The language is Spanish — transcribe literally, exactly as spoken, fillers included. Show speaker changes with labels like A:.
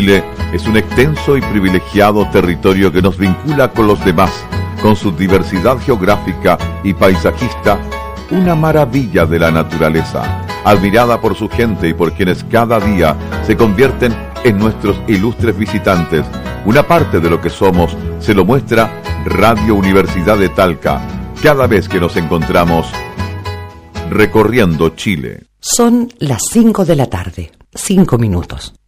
A: Chile es un extenso y privilegiado territorio que nos vincula con los demás, con su diversidad geográfica y paisajista, una maravilla de la naturaleza, admirada por su gente y por quienes cada día se convierten en nuestros ilustres visitantes. Una parte de lo que somos se lo muestra Radio Universidad de Talca, cada vez que nos encontramos recorriendo Chile.
B: Son las cinco de la tarde, cinco minutos.